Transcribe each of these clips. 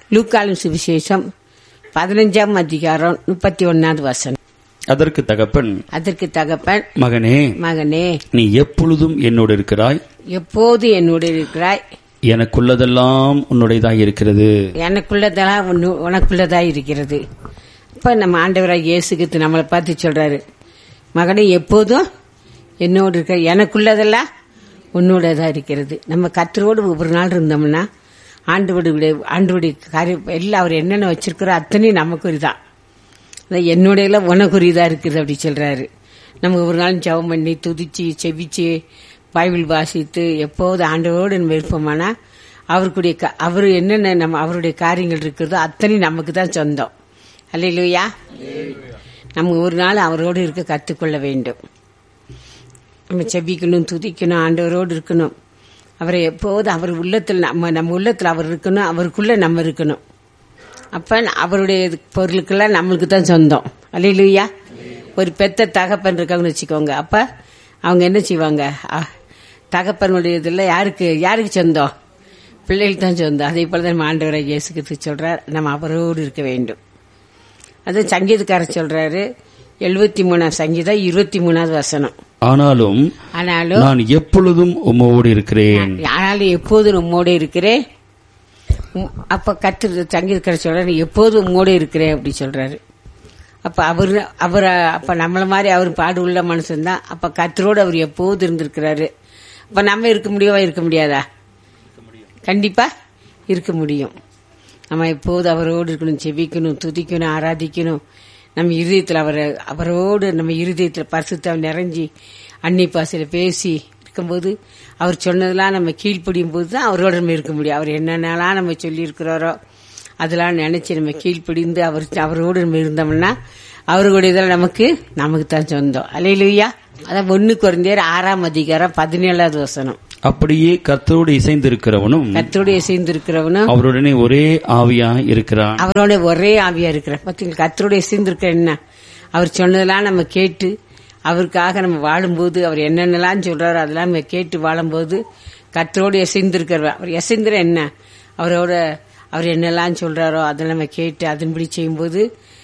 லூக்காவின் சுவிசேஷம் 15ஆம் அதிகாரம் 31வது வசனம். அதற்கு தகப்பன், மகனே, நீ எப்பொழுதும் என்னோடு இருக்கிறாய், எப்போது என்னோடு இருக்கிறாய், எனக்குள்ளதெல்லாம் உன்னுடையதாய் இருக்கிறது, எனக்குள்ளதெல்லாம் உனக்குள்ளதாய் இருக்கிறது. இப்ப நம்ம ஆண்டவராய் இயேசு கிறிஸ்து நம்மளை பார்த்து சொல்றாரு, மகனே எப்போதும் என்னோடு இருக்க, எனக்குள்ளதெல்லாம் உன்னோடதான் இருக்கிறது. நம்ம கர்த்தரோடு ஒவ்வொரு நாள் இருந்தோம்னா ஆண்டவருடைய காரியம் எல்லாம் அவர் என்னென்ன வச்சிருக்கிறோ அத்தனையும் நமக்குரிதான். என்னுடைய உனக்குரியதா இருக்குது அப்படி சொல்றாரு. நம்ம ஒரு நாள் ஜெபம் பண்ணி துதிச்சு செவிச்சு பைபிள் வாசித்து எப்போது ஆண்டவரோடு நம்ம இருப்போமானா அவரு என்னென்ன நம்ம அவருடைய காரியங்கள் இருக்கிறதோ அத்தனையும் நமக்கு தான் சொந்தம். அல்லேலூயா. நம்ம ஒரு நாள் அவரோடு இருக்க கற்றுக்கொள்ள வேண்டும். நம்ம செபிக்கணும், துதிக்கணும், ஆண்டவரோடு இருக்கணும். அவரை எப்போது அவர் உள்ளத்தில் நம்ம உள்ளத்தில் அவர் இருக்கணும், அவருக்குள்ள நம்ம இருக்கணும். அப்ப அவருடைய பொருளுக்கெல்லாம் நம்மளுக்கு தான் சொந்தம். அல்லேலூயா. ஒரு பெத்த தகப்பன் இருக்காங்கன்னு வச்சுக்கோங்க. அப்ப அவங்க என்ன செய்வாங்க, தகப்பனுடைய இதுல யாருக்கு சொந்தம், பிள்ளைகளுக்கு தான் சொந்தம். அதே போலதான் நம்ம ஆண்டவரை இயேசு கிறிஸ்து சொல்றார், நம்ம அவரோடு இருக்க வேண்டும். அது சங்கீதக்காரர் சொல்றாரு, 73ஆம் சங்கீதம் 23வது வசனம். ஆனாலும் நான் எப்பொழுதும் உம்மோடு இருக்கிறேன், ஆனாலும் எப்போதும் உம்மோடு இருக்கிறேன். அப்ப கர்த்தர் சங்கீதக்காரர் சொல்றாரு, எப்போதும் உம்மோடு இருக்கிறேன் அப்படி சொல்றாரு. அப்ப அப்ப நம்மள மாதிரி அவர் பாடு உள்ள மனுஷன் தான். அப்ப கர்த்தரோடு அவர் எப்போது இருந்திருக்கிறாரு. அப்ப நம்ம இருக்க முடியாதா? கண்டிப்பா இருக்க முடியும். நம்ம எப்போது அவரோடு இருக்கணும், செபிக்கணும், துதிக்கணும், ஆராதிக்கணும். நம்ம இருதயத்தில் அவரோடு நம்ம இருதயத்தில் பரிசுத்தம் நிறைஞ்சி அன்னி பாசையில பேசி இருக்கும்போது அவர் சொன்னதெல்லாம் நம்ம கீழ்ப்படியும் போது தான் அவரோட நம்ம இருக்க முடியும். அவர் என்னென்னலாம் நம்ம சொல்லி இருக்கிறாரோ அதெல்லாம் நினைச்சு நம்ம கீழ்ப்படிந்து அவரோடு நம்ம இருந்தோம்னா அவர்களுடைய இதெல்லாம் நமக்கு தான் சொந்தம். அல்லேலூயா. அதான் 1 கொரிந்தியர் 6ஆம் அதிகாரம் 17வது வசனம். அப்படியே கர்த்தரோடு இசைந்திருக்கிறவனும் அவருடனே ஒரே ஆவியா இருக்கிறான். அவரோட ஒரே ஆவியா இருக்கிறான். பார்த்தீங்களா, கர்த்தரோடு இசைந்திருக்கிற என்ன, அவர் சொன்னதெல்லாம் நம்ம கேட்டு அவருக்காக நம்ம வாழும்போது அவர் என்னென்னலாம் சொல்றாரோ அதெல்லாம் நம்ம கேட்டு வாழும்போது கர்த்தரோடு இசைந்திருக்கிறவர். அவர் இசைந்திர என்ன, அவர் என்னெல்லாம் சொல்றாரோ அதெல்லாம் நம்ம கேட்டு அதன்படி செய்யும்போது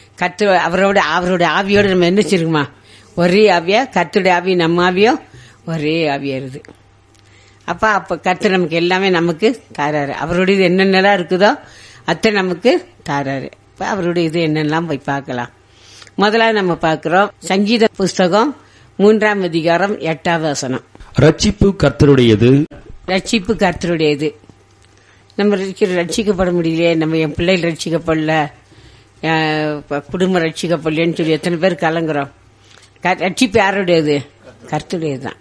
அவரோட ஆவியோட நம்ம என்ன செய்யுமா, ஒரே ஆவியா, கர்த்தருடைய ஆவி நம்ம ஆவியோ ஒரே ஆவியா இருக்கு. அப்ப கர்த்தர் நமக்கு எல்லாமே நமக்கு தாராரு. அவருடைய இது என்னென்னலாம் இருக்குதோ அத்தனை நமக்கு தாராரு. இப்ப அவருடைய இது என்னெல்லாம் போய் பார்க்கலாம். முதல்ல நம்ம பார்க்கிறோம் சங்கீத புஸ்தகம் 3ஆம் அதிகாரம் 8வது வசனம். ரட்சிப்பு கர்த்தருடையது. நம்ம ரட்சிக்கப்பட முடியலையே, நம்ம என் பிள்ளைகள் ரட்சிக்கப்படல, குடும்பம் ரட்சிக்கப்படலன்னு சொல்லி எத்தனை பேர் கலங்குறோம். ரட்சிப்பு யாருடையது? கர்த்தருடையதுதான்.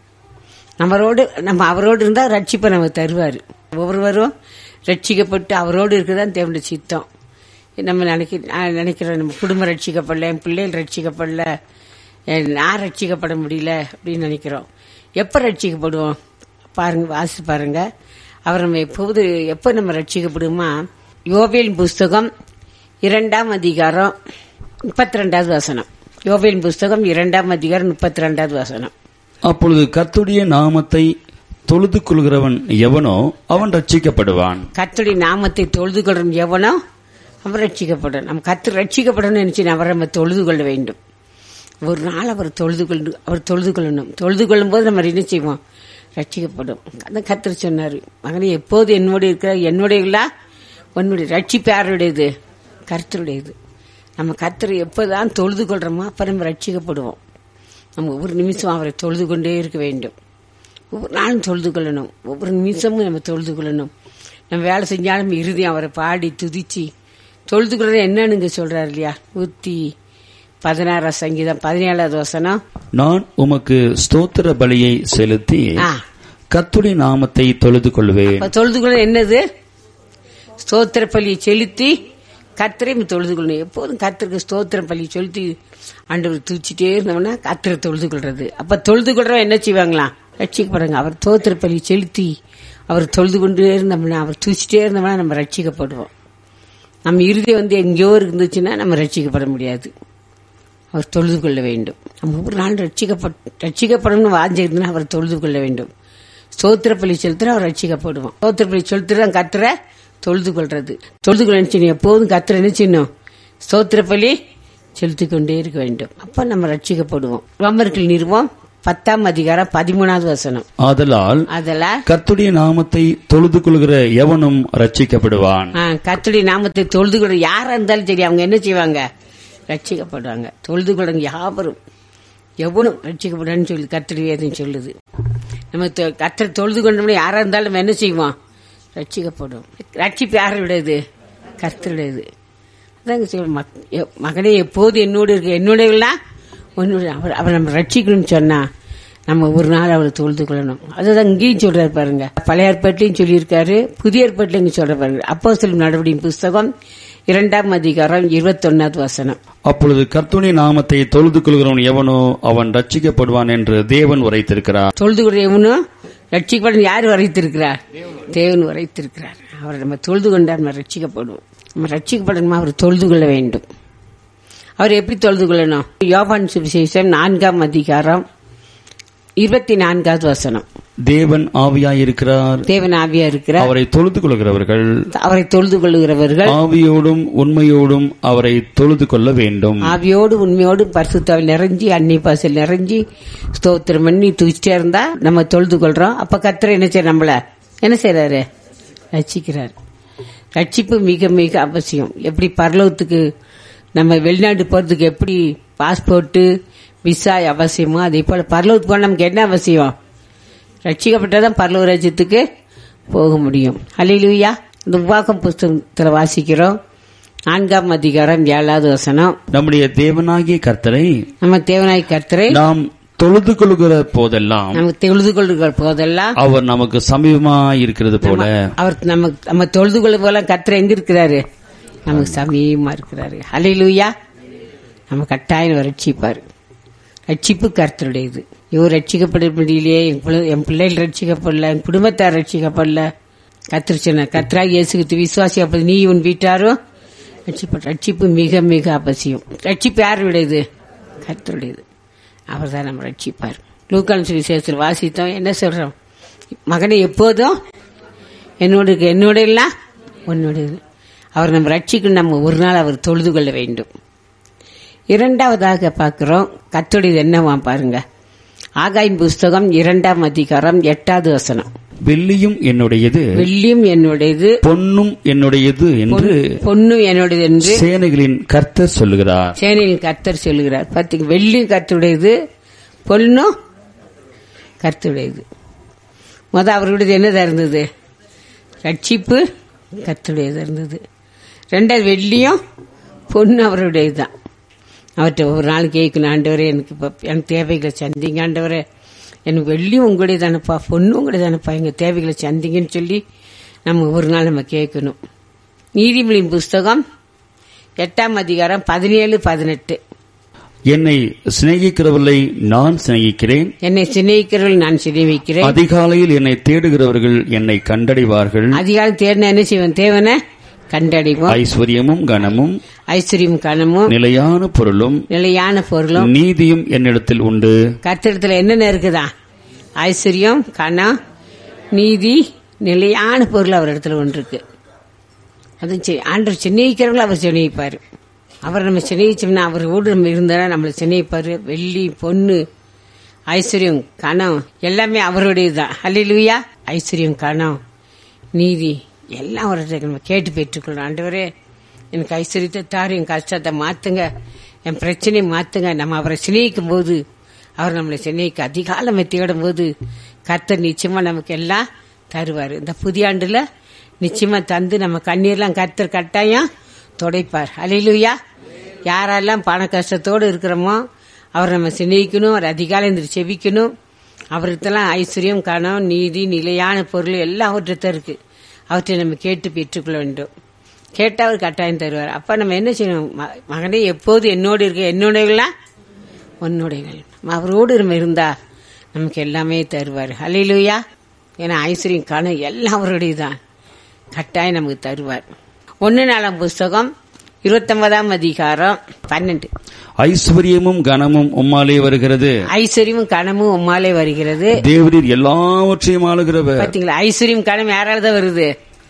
நம்ம அவரோடு இருந்தா ரட்சிப்பை நமக்கு தருவாரு. ஒவ்வொருவரும் ரட்சிக்கப்பட்டு அவரோடு இருக்குதான் தேவனுடைய சித்தம். நம்ம நினைக்கிறோம் நம்ம குடும்பம் ரட்சிக்கப்படல, என் பிள்ளைகள் ரட்சிக்கப்படல, நான் ரட்சிக்கப்பட முடியல அப்படின்னு நினைக்கிறோம். எப்ப ரட்சிக்கப்படுவோம் பாருங்க, வாசித்து பாருங்க. அவர் நம்ம எப்ப நம்ம ரட்சிக்கப்படுமா, யோவேல் புஸ்தகம் 2ஆம் அதிகாரம் 32வது வசனம். யோவேல் புஸ்தகம் 2ஆம் அதிகாரம் 32வது வசனம். அப்பொழுது கர்த்தருடைய நாமத்தை தொழுது கொள்கிறவன் எவனோ அவன் ரட்சிக்கப்படுவான். கர்த்தருடைய நாமத்தை தொழுது கொள்றவன் எவனோ அவன் ரட்சிக்கப்படும். நம்ம கர்த்தர் ரட்சிக்கப்படணும்னு நினைச்சு அவரை நம்ம தொழுது கொள்ள வேண்டும். ஒரு நாள் அவர் தொழுது கொள்ளணும். தொழுது கொள்ளும் போது நம்ம என்ன செய்வோம், ரட்சிக்கப்படும். அதான் கர்த்தர் சொன்னாரு, மகனே எப்போது என்னோட இருக்கிற, உன்னுடைய ரட்சிப்பு யாருடையது? கர்த்தருடையது. நம்ம கர்த்தரை எப்போதான் தொழுது கொள்றோமோ அப்ப நம்ம ரட்சிக்கப்படுவோம். நம்ம ஒவ்வொரு நிமிஷம் அவரை தொழுது கொண்டே இருக்க வேண்டும். ஒவ்வொரு நாளும் தொழுது கொள்ளணும், ஒவ்வொரு நிமிஷமும் நம்ம தொழுது கொள்ளணும். நம்ம வேலை செஞ்சாலும் இறுதியும் அவரை பாடி துதிச்சு தொழுது கொள்றது என்னன்னு சொல்றாரு இல்லையா. 116 சங்கீதம் 17வது வசனம். நான் உமக்கு ஸ்தோத்திர பலியை செலுத்தி கர்த்தருடைய நாமத்தை தொழுது கொள்வேன். தொழுது கொள்ள என்னது? ஸ்தோத்திர பலியை செலுத்தி கர்த்தரையும் தொழுது கொள்ளணும். எப்போதும் கர்த்தருக்கு ஸ்தோத்திர பலி செலுத்தி ஆண்டவர் தூச்சிட்டே இருந்தோம்னா கர்த்தரை தொழுது கொள்றது. அப்ப தொழுது கொள்றவன் என்ன செய்வாங்களாம், ரட்சிக்கப்படுங்க. அவர் ஸ்தோத்திர பலி செலுத்தி அவர் தொழுது கொண்டே இருந்தோம்னா, அவர் தூச்சிட்டே இருந்தோம்னா நம்ம ரட்சிக்கப்படுவோம். நம்ம இறுதி எங்கேயோ இருந்துச்சுன்னா நம்ம ரட்சிக்கப்பட முடியாது. அவர் தொழுது கொள்ள வேண்டும். நம்ம ஒவ்வொரு நாள் ரட்சிக்கப்படணும்னு வாஞ்சிருந்தா அவர் தொழுது கொள்ள வேண்டும். ஸ்தோத்திர பலி செலுத்துற அவர் ரட்சிக்கப்படுவோம். ஸ்தோத்திர பலி செலுத்துறதான் கர்த்தரை தொழுது கொள்றது. தொழுது கொள்ள எப்போதும் கர்த்தரை என்ன செய்யணும்? ஸ்தோத்திர பலி செலுத்திக் கொண்டே இருக்க வேண்டும். அப்ப நம்ம ரட்சிக்கப்படுவோம். ரோமர்கள் நிறுவம் 10ஆம் அதிகாரம் 13வது வசனம். ஆதலால் கர்த்தருடைய நாமத்தை தொழுது கொள்கிற எவனும் ரட்சிக்கப்படுவான். கர்த்தருடைய நாமத்தை தொழுது கொள்கிற யாரா இருந்தாலும் சரி, அவங்க என்ன செய்வாங்க? ரட்சிக்கப்படுவாங்க. தொழுது கொள்ளுங்க யாவரும் எவனும் ரட்சிக்கப்படுவான்னு சொல்லி கர்த்தருடைய வேதம் சொல்லுது. நம்ம கர்த்தரை தொழுது கொண்டோம்னா யாரா இருந்தாலும் நம்ம என்ன செய்வோம்? ரட்சிக்கப்படும். ரட்சிப்பு யாரை விடுது? கர்த்தருடையது. அதாங்க சொல்ல, மகனே எப்போது என்னோடு இருக்க, என்னுடையலாம் ஒன்னு. அவர் நம்ம ரட்சிக்கணும்னு சொன்னா நம்ம ஒரு நாள் அவரை தொழுது கொள்ளணும். அதுதான் இங்கேயும் சொல்றாரு பாருங்க. பழைய ஏற்பாட்டிலையும் சொல்லியிருக்காரு, புதிய ஏற்பாட்டிலையும் இங்க சொல்ற பாருங்க. அப்போஸ்தலர் நடவடிக்கையின் புஸ்தகம் 2ஆம் அதிகாரம் 21வது வசனம். அப்பொழுது கர்த்தருடைய நாமத்தை தொழுது கொள்கிறவன் எவனோ அவன் ரட்சிக்கப்படுவான் என்று தேவன் உரைத்திருக்கிறார். தொழுது கொள்கிற எவனோ ரட்சிக்கப்படும். யார் வரைத்திருக்கிறார்? தேவன் வரைத்திருக்கிறார். அவரை நம்ம தொழுது கொண்டால் நம்ம ரட்சிக்கப்படுவோம். நம்ம ரட்சிக்கப்படணுமா? அவர் தொழுது கொள்ள வேண்டும். அவர் எப்படி தொழுது கொள்ளணும்? யோவான் சுவிசேஷம் 4ஆம் அதிகாரம் 24வது வசனம். தேவன் ஆவியாயிருக்கிறார். தேவன் ஆவியாயிருக்கிறார். அவரை தொழுது கொள்ளுகிறவர்கள் ஆவியோடும் உண்மையோடும் அவரை தொழுது கொள்ள வேண்டும். ஆவியோடு உண்மையோடும் பரிசுத்தாவில் நிறைஞ்சி அன்னை பாசல் நிறைஞ்சி ஸ்தோத்திரம் பண்ணி துதிச்சிட்டே இருந்தா நம்ம தொழுது கொள்றோம். அப்ப கர்த்தர் என்ன செய்ய, நம்மள என்ன செய்யறாரு? ரட்சிக்கிறார். ரட்சிப்பு மிக மிக அவசியம். எப்படி பரலோகத்துக்கு நம்ம வெளிநாட்டு போறதுக்கு எப்படி பாஸ்போர்ட் விசா அவசியமோ, அதே போல பரலோகத்துக்கு போன நமக்கு என்ன அவசியம்? ரட்சிக்கப்பட்டதான் பரலோக ராஜ்யத்துக்கு போக முடியும். அல்லேலூயா. இந்த உபாகம் புஸ்தகத்தில் வாசிக்கிறோம் 4ஆம் அதிகாரம் 7வது வசனம். நம்முடைய தேவனாகிய கர்த்தரை நாம் தொழுது கொள்கிற போதெல்லாம் அவர் நமக்கு சமீபமாய் இருக்கிறது போல. அவர் நம்ம தொழுது கொள்ள போல கர்த்தர் எங்க இருக்கிறாரு? நமக்கு சமீபமா இருக்கிறாரு. அல்லேலூயா. நம்ம கட்டாயம் ரட்சிப்பாரு. ரட்சிப்பு கர்த்தருடையது. இவர் ரட்சிக்கப்பட முடியலையே, என் பிள்ளைகள் ரட்சிக்கப்படல, என் குடும்பத்தார் ரட்சிக்கப்படல. கர்த்தர் சொன்ன கர்த்தராக இயேசுக்கு விசுவாசி அப்படி நீ உன் வீட்டாரும் ரட்சிப்பட்ட. ரட்சிப்பு மிக மிக அவசியம். ரட்சிப்பு யாருடையது? கர்த்தருடையது. அவர் தான் நம்ம ரட்சிப்பார். லூக்கான் சுவிசேஷத்தில் வாசித்தோம். என்ன சொல்றோம்? மகனை எப்போதும் என்னோட எல்லாம் உன்னுடையது. அவர் நம்ம ரட்சிக்கணும். நம்ம ஒரு நாள் அவர் தொழுது கொள்ள வேண்டும். இரண்டாவதாக பார்க்கிறோம், கர்த்தருடையது என்னவாம் பாருங்க. ஆகாயின் புஸ்தகம் 2ஆம் அதிகாரம் 8வது வசனம். வெள்ளியும் என்னுடையது பொன்னும் என்னுடையது என்று சேனைகளின் கர்த்தர் சொல்லுகிறார். பாத்தீங்க, வெள்ளியும் கர்த்தருடையது, பொன்னும் கர்த்தருடையது. அவருடையது என்னதா இருந்தது? ரட்சிப்பு கர்த்தருடையது இருந்தது. ரெண்டாவது வெள்ளியும் பொண்ணு அவருடையதுதான். அவர்கிட்ட ஒரு நாள் கேட்கணும், ஆண்டவரே எனக்கு தேவைகளை சந்திங்க, ஆண்டவரே எனக்கு வெள்ளியும் உங்களுடைய தானப்பா, பொண்ணு உங்களுடைய தானப்பா, எங்க தேவைகளை சந்திங்கன்னு சொல்லி நம்ம ஒரு நாள் நம்ம கேட்கணும். நீதிமொழியின் புஸ்தகம் 8ஆம் அதிகாரம் 17-18. என்னை சிநேகிக்கிறவர்களை நான் சிநேகிக்கிறேன், நான் சிநேகிக்கிறேன். அதிகாலையில் என்னை தேடுகிறவர்கள் என்னை கண்டடைவார்கள். அதிகாலை தேடின என்ன செய்வோம்? தேவனை கண்டடைவோம். ஐஸ்வர்யமும் கனமும் நிலையான பொருளும் நீதியும் என்னிடத்தில் உண்டு. கர்த்தரிடத்துல என்னென்ன இருக்குதா? ஐஸ்வர்யம், கனம், நீதி, நிலையான பொருள் அவர் இடத்துல ஒன்று இருக்கு. அது ஆண்டவர் சிநேகிக்கிறவங்களும் அவர் சிநேகிப்பாரு. அவர் நம்ம சிநேகிச்சோம்னா, அவரோடு நம்ம இருந்தா நம்மளை சிநேகிப்பாரு. வெள்ளி, பொண்ணு, ஐஸ்வர்யம், கனம் எல்லாமே அவருடையதுதான். அல்லேலூயா. ஐஸ்வர்யம், கனம், நீதி எல்லாம் அவர்கிட்ட நம்ம கேட்டு பெற்றுக்கொள்ளணும். ஆண்டவரே எனக்கு ஐஸ்வர்யத்தை தாரு, என் கஷ்டத்தை மாத்துங்க, என் பிரச்சனையை மாத்துங்க. நம்ம அவரை சிநேகிக்கும் போது, அவர் நம்மளை சிநேகிக்க அதிகாலமே தேடும் போது கர்த்தர் நிச்சயமா நமக்கு எல்லாம் தருவார். இந்த புதிய ஆண்டுல நிச்சயமா தந்து நம்ம கண்ணீர்லாம் கர்த்தர் கட்டாயம் துடைப்பார். அல்லேலூயா. யாரெல்லாம் பண கஷ்டத்தோடு இருக்கிறோமோ அவர் நம்ம சிநேகிக்கணும், அவர் அதிகாலை செவிக்கணும். அவர்கிட்டலாம் ஐஸ்வர்யம், கனம், நீதி, நிலையான பொருள் எல்லாம் அவர்கிட்ட இருக்கு. அவற்றை நம்ம கேட்டு பெற்றுக்கொள்ள வேண்டும். கேட்டா அவர் கட்டாயம் தருவார். அப்ப நம்ம என்ன செய்யணும்? மகனே எப்போது என்னோடு இருக்க, என்னுடையலாம் உன்னுடையகள். அவரோடு நம்ம இருந்தா நமக்கு எல்லாமே தருவார். அல்லேலூயா. ஏன்னா ஐஸ்வர்யம், கனம் எல்லாம் அவருடையதான். கட்டாயம் நமக்கு தருவார். 1 நாளாம் புஸ்தகம் 29ஆம் அதிகாரம் 12. ஐஸ்வர்யமும் கனமும் உம்மாலே வருகிறது. ஐஸ்வர்யமும் கனமும் உம்மாலே வருகிறது. தேவரீர் எல்லாவற்றையும் ஆளுகிறவர். பாத்தீங்களா? ஐஸ்வர்யம், கனம் யாரால தான் வருது?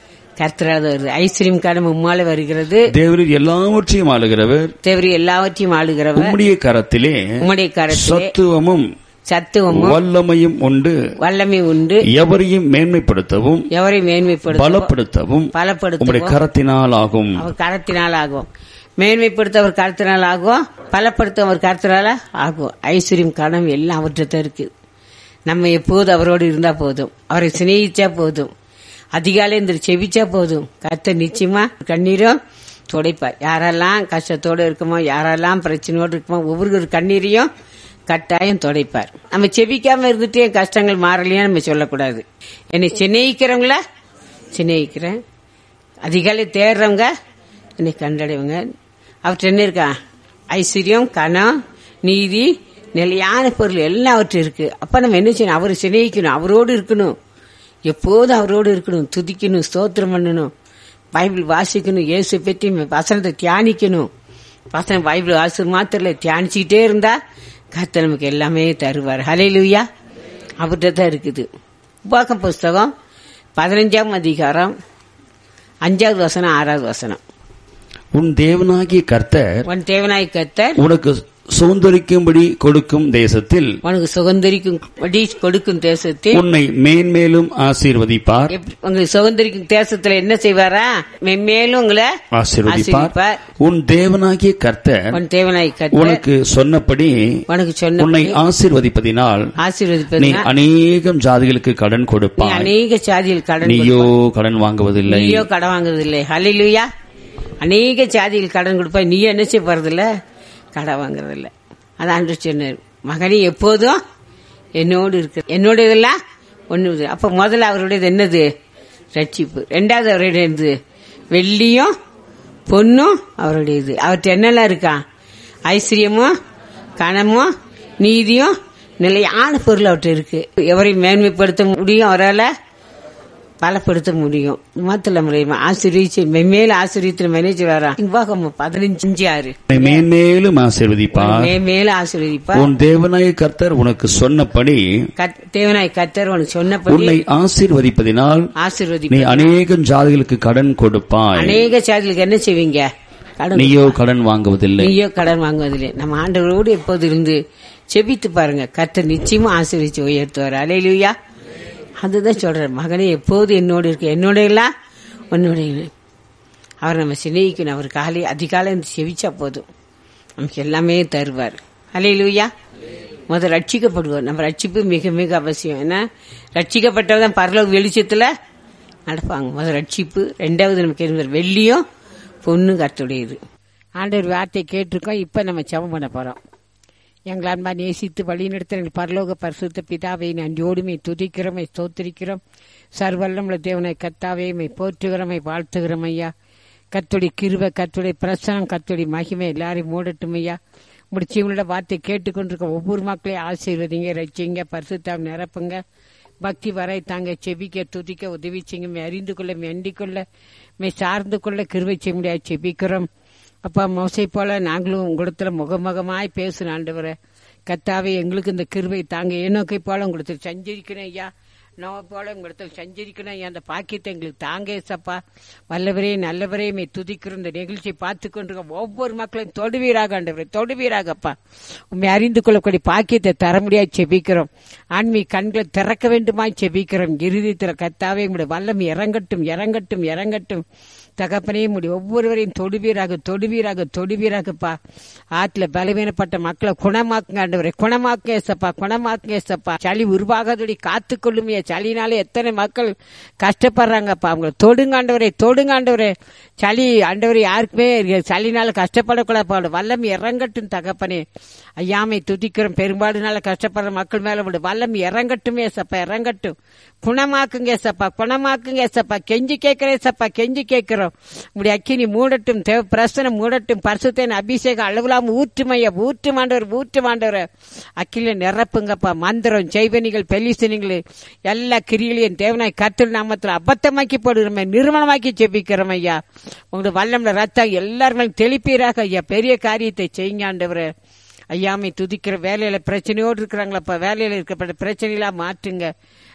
கர்த்தரால் வருது. ஐஸ்வர்யம் காலம் உம்மால வருகிறது. தேவரீர் எல்லாவற்றையும் ஆளுகிறவர். தேவரீர் எல்லாவற்றையும் ஆளுகிறவர். உம்முடைய கரத்திலே சத்துவமும் வல்லமையும் உண்டு. வல்லமை உண்டு. எவரையும் மேன்மைப்படுத்தவும் பலப்படுத்தவும் உம்முடைய கரத்தினால் ஆகும். அவர் கரத்தினால் ஆகும். மேன்மைப்படுத்த அவர் கருத்தினால் ஆகும், பலப்படுத்த அவர் கருத்தினால ஆகும். ஐஸ்வர்யம் கனம் எல்லாம் அவர்கிட்ட இருக்கு. நம்ம எப்போதும் அவரோடு இருந்தா போதும், அவரை சிநேகிச்சா போதும், அதிகாலை இந்த செவிச்சா போதும், கர்த்தர் நிச்சயமா கண்ணீரும் துடைப்பார். யாரெல்லாம் கஷ்டத்தோடு இருக்குமோ, யாரெல்லாம் பிரச்சனையோடு இருக்குமோ, ஒவ்வொரு கண்ணீரையும் கட்டாயம் துடைப்பார். நம்ம செபிக்காம இருந்துட்டு என் கஷ்டங்கள் மாறலையா நம்ம சொல்லக்கூடாது. என்னை சிநேகிக்கிறவங்கள சிநேகிக்கிறேன், அதிகாலை தேடுறவங்க என்னை கண்டடைவங்க. அவற்றை என்ன இருக்கா? ஐஸ்வர்யம், கனம், நீதி, நிலையான பொருள் எல்லாம் அவற்றை இருக்கு. அப்ப நம்ம என்ன செய்யணும்? அவரை சிநேகிக்கணும், அவரோடு இருக்கணும், எப்போதும் அவரோடு இருக்கணும், துதிக்கணும், ஸ்தோத்திரம் பண்ணணும், பைபிள் வாசிக்கணும், இயேசு பற்றி வசனத்தை தியானிக்கணும். வசனம் பைபிள் வாசி மாத்திரம் தியானிச்சுக்கிட்டே இருந்தா கர்த்தர் நமக்கு எல்லாமே தருவார். ஹல்லேலூயா. அவர்கிட்ட தான் இருக்குது. உபாகம் புஸ்தகம் 15ஆம் அதிகாரம் 5வது வசனம் 6வது வசனம். உன் தேவனாகிய கர்த்தர் உனக்கு சுதந்தரிக்கும்படி கொடுக்கும் தேசத்தில் உன்னை மேன்மேலும் ஆசீர்வதிப்பார். உங்களுக்கு சுதந்தரிக்கும் தேசத்துல என்ன செய்வாரா? மேன்மேலும் உங்களை ஆசீர்வதிப்பார். உன் தேவனாகிய கர்த்தர் உனக்கு சொன்னபடி உன்னை ஆசீர்வதிப்பதினால் நீ அநேகம் ஜாதிகளுக்கு கடன் கொடுப்பாய். அநேக ஜாதிகள் கடன், நீயோ கடன் வாங்குவதில்லை. ஹல்லேலூயா. அநேக ஜாதிகள் கடன் கொடுப்பாய், நீ என்ன செய்ய போறதில்ல? கடை வாங்குறதில்ல. அதான் ஆண்டவர் சொன்னார், மகனே எப்போதும் என்னோடு இருக்கு, என்னோட இதெல்லாம் ஒண்ணு. அப்ப முதல்ல அவருடையது என்னது? ரட்சிப்பு. ரெண்டாவது அவருடையது வெள்ளியும் பொண்ணும் அவருடையது. அவர்கிட்ட என்னெல்லாம் இருக்கா? ஐஸ்வர்யமும் கனமும் நீதியும் நிலையான பொருள் அவர்கிட்ட இருக்கு. எவரையும் மேன்மைப்படுத்த முடியும், அவரால் பலப்படுத்த முடியும். மாத்திர முறையுமா ஆசீர்வதிச்சு மேல ஆசீர்வதித்து மேனேஜர் வரா. 15:6 மேன்மேலும் ஆசீர்வதிப்பார். மேன்மேலும் ஆசீர்வதிப்பார். உன் தேவனாகிய கர்த்தர் உனக்கு சொன்னபடி உன்னை ஆசீர்வதிப்பதினால் நீ அநேக ஜாதிகளுக்கு கடன் கொடுப்பாய். அநேக ஜாதிகளுக்கு என்ன செய்வீங்க? நீயோ கடன் வாங்குவதில்லை. நம்ம ஆண்டவரோடு எப்போது இருந்து செபித்து பாருங்க, கர்த்தர் நிச்சயமா ஆசீர்வதிச்சு உயர்த்துவார். அல்லேலூயா. அதுதான் சொல்ற, மகனே எப்போது என்னோடு இருக்கு, என்னோட எல்லாம் உன்னோட. அவர் நம்ம சிநேகிக்கணும், அவர் அதிகாலை செவிச்சா போதும், நமக்கு எல்லாமே தருவார். அல்லேலூயா. முதல் ரட்சிக்கப்படுவார். நம்ம ரட்சிப்பு மிக மிக அவசியம். ஏன்னா ரட்சிக்கப்பட்டவதான் பரலோக வெளிச்சத்துல நடப்பாங்க. முதல் ரட்சிப்பு. ரெண்டாவது நமக்கு வெள்ளியும் பொண்ணும் கர்த்தருடையது. ஆண்டவர் வார்த்தை கேட்டிருக்கோம். இப்ப நம்ம ஜெபம் பண்ண போறோம். எங்கள் அன்பா நேசித்து வழிநடத்த எங்கள் பரலோக பரிசுத்த பிதாவை நன்றியோடுமை துதிக்கிறோமை ஸ்தோத்திரிக்கிறோம். சர்வல்லமுள்ள தேவனை கர்த்தாவே போற்றுகிறோமை வாழ்த்துகிறோம் ஐயா. கர்த்தருடைய கிருபை, கர்த்தருடைய பிரசனம், கர்த்தருடைய மகிமை எல்லாரையும் மூடட்டும் ஐயா. முடிச்சவங்களோட வார்த்தை கேட்டுக்கொண்டிருக்க ஒவ்வொரு மக்களையும் ஆசீர்வதிங்க, ரட்சிங்க, பரிசுத்தாவை நிரப்புங்க, பக்தி வரை தாங்க, செபிக்க துதிக்க உதவி செய்யுங்க, அறிந்து கொள்ள அண்டிக் கொள்ள சார்ந்து கொள்ள கிருபை செய்ய முடியாது செபிக்கிறோம். அப்பா, மோசை போல நாங்களும் உங்களிடத்துல முகமுகமாய் பேசுன ஆண்டவரே கர்த்தாவே, எங்களுக்கு இந்த கிருபை தாங்க. ஏனோக்கை போல உங்களுக்கு சஞ்சரிக்கணும் ஐயா, நோவை போல உங்களுக்கு சஞ்சரிக்கணும் ஐயா. அந்த பாக்கியத்தை எங்களுக்கு தாங்க ஏசப்பா. வல்லவரே நல்லவரே துதிக்கிறோம். இந்த நிகழ்ச்சியை பார்த்து கொண்டிருக்க ஒவ்வொரு மக்களையும் தொடுவீராக ஆண்டவரே, தொடுவீராகப்பா. உண்மை அறிந்து கொள்ளக்கூடிய பாக்கியத்தை தர முடியாது செபிக்கிறோம். ஆன்மீக கண்களை திறக்க வேண்டுமாய் செபிக்கிறோம். இறுதித்தில் கர்த்தாவே உங்களுடைய வல்லம் இறங்கட்டும் இறங்கட்டும் இறங்கட்டும் தகப்பனே. முடியும் ஒவ்வொருவரையும் தொடுவீராக தொடுவீராக தொடுவீராகப்பா. ஆற்றுல பலவீனப்பட்ட மக்களை குணமாக்குங்க ஆண்டவரே, குணமாக்குங்க ஏசப்பா, குணமாக்குங்க ஏசப்பா. சளி உருவாகாதபடி காத்துக்கொள்ளுமையா. சளினால எத்தனை மக்கள் கஷ்டப்படுறாங்கப்பா, அவங்களை தொடுங்க ஆண்டவரே, தொடுங்க ஆண்டவரே. சளி ஆண்டவரே யாருக்குமே சளினால கஷ்டப்படக்கூடாது. வல்லம் இறங்கட்டும் தகப்பனே. ஐயாமை துதிக்கிறோம். பெரும்பாலுனால கஷ்டப்படுற மக்கள் மேல வல்லம் இறங்கட்டும் ஏசப்பா, இறங்கட்டும். குணமாக்குங்க ஏசப்பா, குணமாக்குங்க ஏசப்பா. கெஞ்சி கேட்கிறேன் ஏசப்பா, கெஞ்சி கேட்கிறோம். உங்களுடைய அக்கினி மூடட்டும், தேவ பிரசனம் மூடட்டும், பரிசுத்தேன் அபிஷேகம் அளவிலாம ஊற்றுமையா, ஊற்றுமாண்டவர் ஊற்றுமாண்டவர். அக்கில நிரப்புங்கப்பா. மந்திரம், செய்வனிகள், பெலிசனிகள் எல்லா கிரிகளையும் தேவனாய் கர்த்தர் நாமத்தில் அபத்தமாக்கி போடுகிறோமே, நிர்மலமாக்கி ஜெபிக்கிறோம் ஐயா. உங்களுடைய வல்லம்ல ரத்தம் எல்லாரும் தெளிப்பீராக ஐயா. பெரிய காரியத்தை செய்யுங்க ஆண்டவரே. ஐயாமை துதிக்கிற வேலையில பிரச்சனையோடு இருக்கிறாங்களப்பா, வேலையில இருக்கப்பட்ட பிரச்சனையெல்லாம் மாற்றுங்க.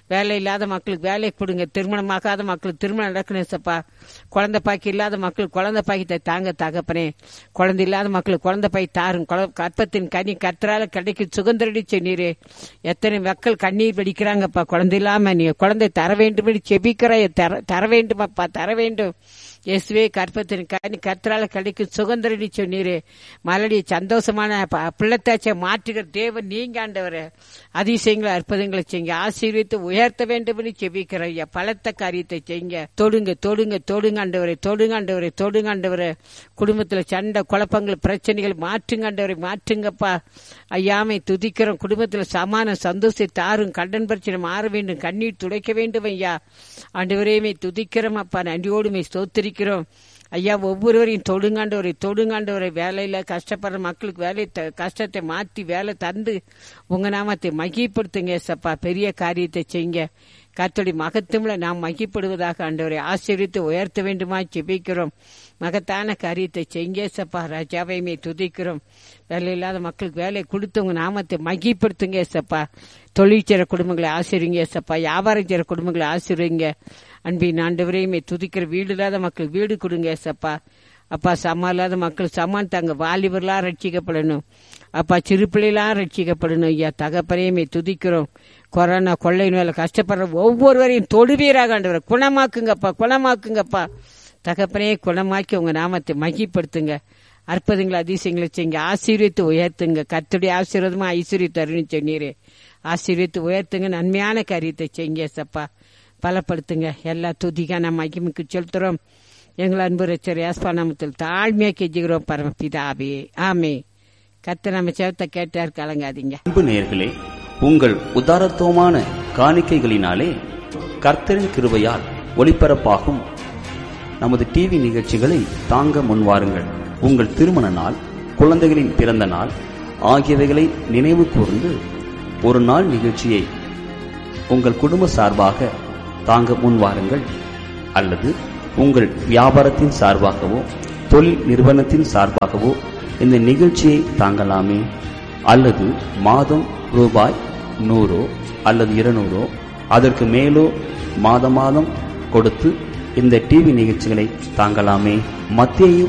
வேலை இல்லாத மக்களுக்கு வேலை கொடுங்க. திருமணமாகாத மக்களுக்கு திருமணம் நடக்கணும் சப்பா. குழந்தை பாக்கி இல்லாத மக்களுக்கு குழந்தை பாக்கியத்தை தாங்க தகப்பனே. குழந்தை இல்லாத மக்களுக்கு குழந்தை பாய் தாரும். கற்பத்தின் கனி கர்த்தரால கிடைக்கும் சுகந்தரடி சொன்னீரே. எத்தனை மக்கள் கண்ணீர் வெடிக்கிறாங்கப்பா குழந்தை இல்லாம. நீ குழந்தை தர வேண்டும் செபிக்கிற, தர வேண்டும் அப்பா, தர வேண்டும் இயேசுவே. கற்பத்தின் கனி கர்த்தரால கிடைக்கும் சுகந்தரடி சொன்னீரே. மலடி சந்தோஷமான பிள்ளைத்தாச்சை மாற்றுகிற தேவன் நீங்க ஆண்டவரே. அதிசயங்களை அற்புதங்களை செய்யுங்க. ஆசீர்வதித்து உயர்த்த வேண்டும் செபிக்கிற ஐயா. பலத்த காரியத்தை செய்யுங்க. தொடுங்க தொடுங்க தொடுங்க ஆண்டவரே, தொடுங்க ஆண்டவரே, தொடுங்க ஆண்டவரே. குடும்பத்துல சண்டை குழப்பங்கள் பிரச்சனைகள் மாற்றுங்க ஆண்டவரை, மாற்றுங்கப்பா ஐயாமை துதிக்கிறோம். குடும்பத்துல சமான சந்தோஷத்தை தாரும். கடன் பிரச்சனை மாற வேண்டும், கண்ணீர் துடைக்க வேண்டும் ஐயா. ஆண்டவரையுமே துதிக்கிறோம் அப்பா, நன்றியோடுமே ஸ்தோத்திரிக்கிறோம் ஐயா. ஒவ்வொருவரையும் தொடுங்காண்டவரை, தொடுங்காண்டவரை. வேலையில கஷ்டப்படுற மக்களுக்கு வேலை கஷ்டத்தை மாற்றி வேலை தந்து உங்க நாமத்தை மகிப்படுத்துங்க ஏசப்பா. பெரிய காரியத்தை செய்யுங்க. கர்த்தருடைய மகத்துவம்ல நாம் மகிப்படுவதாக ஆண்டவரை ஆசீர்வதித்து உயர்த்த வேண்டுமா ஜெபிக்கிறோம். மகத்தான காரியத்தை செய்யுங்க ஏசப்பா. ராஜாவையுமே துதிக்கிறோம். வேலை இல்லாத மக்களுக்கு வேலை கொடுத்து உங்க நாமத்தை மகிப்படுத்துங்க ஏசப்பா. தொழில் செய்ற குடும்பங்களை ஆசீர்வதிங்க ஏசப்பா. வியாபாரம் செய்ற குடும்பங்களை ஆசீர்வதிங்க. அன்பின் ஆண்டவரையுமே துதிக்கிற வீடு இல்லாத மக்களுக்கு வீடு கொடுங்க ஏசப்பா. அப்பா சமா இல்லாத மக்கள் சமான் தாங்க. வாலிபர்லாம் ரட்சிக்கப்படணும் அப்பா. சிறு பிள்ளைலாம் ரட்சிக்கப்படணும் ஐயா. தகப்பனையுமே துதிக்கிறோம். கொரோனா கொள்ளை நோயில கஷ்டப்படுற ஒவ்வொருவரையும் தொடுவீராக ஆண்டவரை குணமாக்குங்கப்பா, குணமாக்குங்கப்பா. தகப்பனே குணமாக்கி உங்க நாமத்தை மகிப்படுத்துங்க. அற்புதங்களை அதிசயங்களை செய்யுங்க. ஆசீர்வித்து உயர்த்துங்க. கர்த்தருடைய ஆசீர்வாதமா ஐஸ்வர்யத்தை அருள்னு சொன்னீரே. ஆசீர்வித்து உயர்த்துங்க. நன்மையான காரியத்தை செய்யுங்க ஏசப்பா. பலப்படுத்துங்க. எல்லா துதிக்கான மகிமைக்கு செலுத்துறோம். எங்கள் அன்பு ரட்சகர் இயேசு நாமத்தில் தாழ்மையா கெஞ்சுகிறோம் பரமபிதாவே, ஆமே. கர்த்தர் நம்ம செவத்தை கேட்டார், கலங்காதீங்க. அன்பு நேயர்களே, உங்கள் உதாரத்துவமான காணிக்கைகளினாலே கர்த்தரின் கிருபையால் ஒளிபரப்பாகும் நமது டிவி நிகழ்ச்சிகளை தாங்க முன்வாருங்கள். உங்கள் திருமண நாள், குழந்தைகளின் பிறந்த நாள் ஆகியவைகளை நினைவு கூர்ந்து ஒரு நாள் நிகழ்ச்சியை உங்கள் குடும்ப சார்பாக தாங்க முன்வாருங்கள். அல்லது உங்கள் வியாபாரத்தின் சார்பாகவோ தொழில் நிறுவனத்தின் சார்பாகவோ இந்த நிகழ்ச்சியை தாங்கலாமே. அல்லது மாதம் ரூபாய் 100 அல்லது 200 அதற்கு மேலோ மாதம் மாதம் கொடுத்து இந்த டிவி நிகழ்ச்சிகளை தாங்கலாமே. மத்தேயு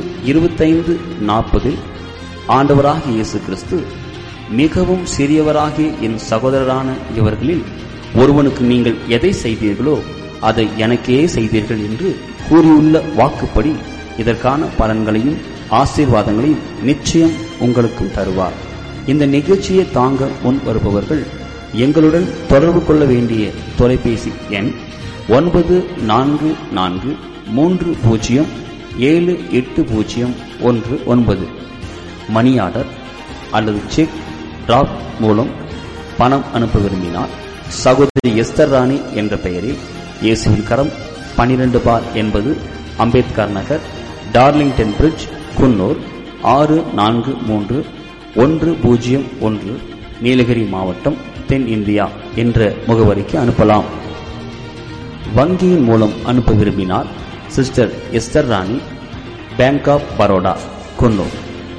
25:40 ஆண்டவராகிய இயேசு கிறிஸ்து, மிகவும் சிறியவராகிய என் சகோதரரான இவர்களில் ஒருவனுக்கு நீங்கள் எதை செய்தீர்களோ அதை எனக்கே செய்தீர்கள் என்று கூறியுள்ள வாக்குப்படி இதற்கான பலன்களையும் ஆசீர்வாதங்களையும் நிச்சயம் உங்களுக்கும் தருவார். இந்த நிகழ்ச்சியை தாங்க முன் வருபவர்கள் எங்களுடன் தொடர்பு கொள்ள வேண்டிய தொலைபேசி எண் 9430780119. மணி ஆர்டர் அல்லது செக் டிராப் மூலம் பணம் அனுப்ப விரும்பினால் சகோதரி எஸ்தர் ராணி என்ற பெயரில் இயேசுவின் கரம் 12/80 அம்பேத்கர் நகர், டார்லிங்டன் பிரிட்ஜ், குன்னூர் 643101, நீலகிரி மாவட்டம், தென் இந்தியா என்ற முகவரிக்கு அனுப்பலாம். வங்கியின் மூலம் அனுப்ப விரும்பினால் sister Esther Rani, bank of Baroda, Coonoor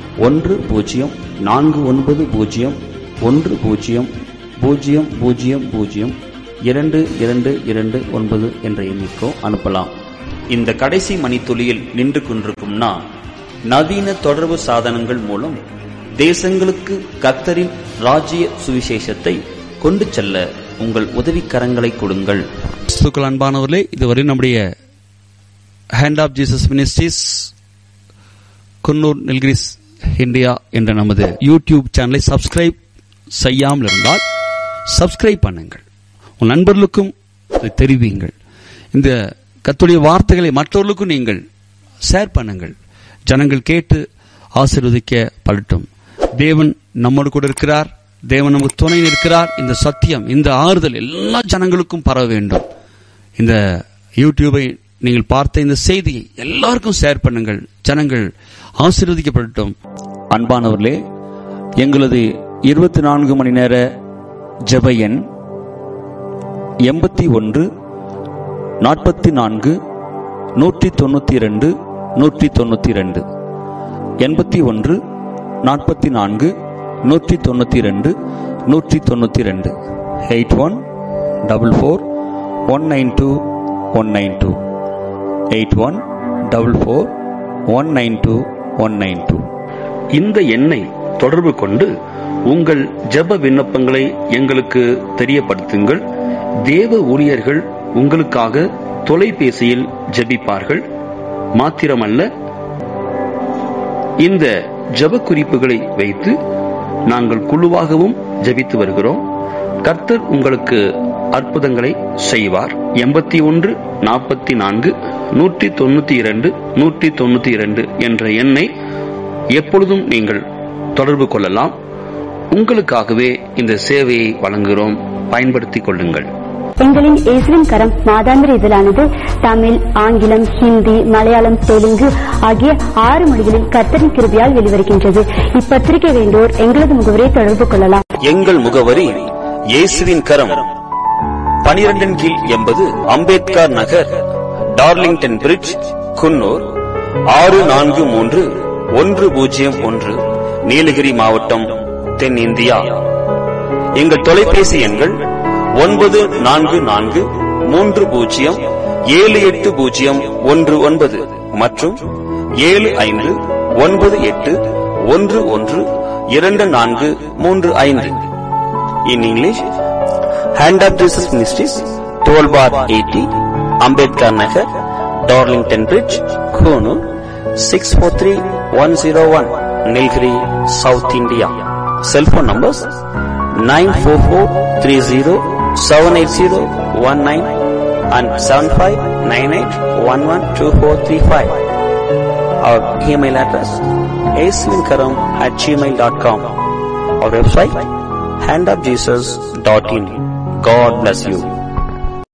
1049002229 என்ற எண்ணிக்கோ அனுப்பலாம். இந்த கடைசி மணித்துளியில் நின்று கொண்டிருக்கும் நான், நவீன தொடர்பு சாதனங்கள் மூலம் தேசங்களுக்கு கர்த்தரின் ராஜ்ய சுவிசேஷத்தை கொண்டு செல்ல உங்கள் உதவிக்கரங்களை கொடுங்கள். அன்பானவர்களே, இதுவரை நம்முடைய hand of Jesus ministries Coonoor Nilgiris India என்ற நமது யூடியூப் சேனலை சப்ஸ்கிரைப் செய்யாமல் இருந்தால் சப்ஸ்கிரைப் பண்ணுங்கள். உன் நண்பர்களுக்கும் தெரிவியுங்கள். இந்த கர்த்தருடைய வார்த்தைகளை மற்றவர்களுக்கும் நீங்கள் ஷேர் பண்ணுங்கள். ஜனங்கள் கேட்டு ஆசீர்வதிக்கப்படட்டும். தேவன் நம்மோடு கூட இருக்கிறார். தேவன் நமக்கு துணை இருக்கிறார். இந்த சத்தியம், இந்த ஆறுதல் எல்லா ஜனங்களுக்கும் பரவ வேண்டும். இந்த யூடியூபை நீங்கள் பார்த்த இந்த செய்தியை எல்லாருக்கும் ஷேர் பண்ணுங்கள். ஜனங்கள் ஆசீர்வதிக்கப்படட்டும். அன்பானவர்களே, எங்களது 24 மணி நேர ஜெப எண் 81 44 192 192 81 44 192 192 8144 8144 8144192192. இந்த எண்ணை தொடர்பு கொண்டு உங்கள் ஜெப விண்ணப்பங்களை எங்களுக்கு தெரியப்படுத்துங்கள். தேவ ஊழியர்கள் உங்களுக்காக தொலைபேசியில் ஜெபிப்பார்கள். மாத்திரமல்ல, இந்த ஜெப குறிப்புகளை வைத்து நாங்கள் குழுவாகவும் ஜெபித்து வருகிறோம். கர்த்தர் உங்களுக்கு அற்புதங்களை செய்வார். 81 44 192 192 என்ற எண்ணை எப்பொழுதும் நீங்கள் தொடர்பு கொள்ளலாம். உங்களுக்காகவே இந்த சேவையை வழங்குகிறோம். பயன்படுத்திக் கொள்ளுங்கள். எங்களின் இயேசுவின் கரம் மாதாந்திர இதழானது தமிழ், ஆங்கிலம், ஹிந்தி, மலையாளம், தெலுங்கு ஆகிய 6 மொழிகளில் கர்த்தரின் கிருபையால் வெளிவருகின்றது. இப்பத்திரிகை வேண்டோர் எங்களது முகவரியை தொடர்பு கொள்ளலாம். எங்கள் முகவரி இயேசுவின் கரம், 12 கீழ் 80 அம்பேத்கர் நகர், டார்லிங்டன் பிரிட்ஜ், குன்னூர் 643101, நீலகிரி மாவட்டம், தென்னிந்தியா. எங்கள் தொலைபேசி எண்கள் 9443078019 மற்றும் 7598112435. In English, Hand of Jesus Ministries, 12/80 Ambedkar Nagar, Darlington Bridge, Konoor 643101, Nilgiri, South India. Cell phone numbers 944307801 and 7598112435. Our email address aswinkaram@gmail.com. Our website handofjesus.in. God bless you.